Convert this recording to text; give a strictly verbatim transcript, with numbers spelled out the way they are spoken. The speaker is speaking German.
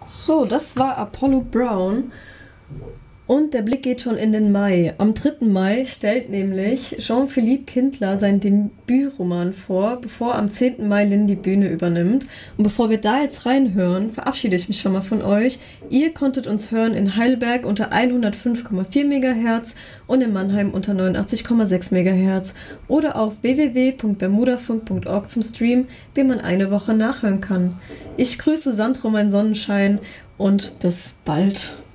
So, das war Apollo Brown. Und der Blick geht schon in den Mai. Am dritten Mai stellt nämlich Jean-Philippe Kindler sein Debütroman vor, bevor am zehnten Mai Lynn die Bühne übernimmt. Und bevor wir da jetzt reinhören, verabschiede ich mich schon mal von euch. Ihr konntet uns hören in Heidelberg unter hundertfünf Komma vier Megahertz und in Mannheim unter neunundachtzig Komma sechs Megahertz oder auf w w w punkt bermudafunk punkt org zum Stream, den man eine Woche nachhören kann. Ich grüße Sandro, mein Sonnenschein, und bis bald.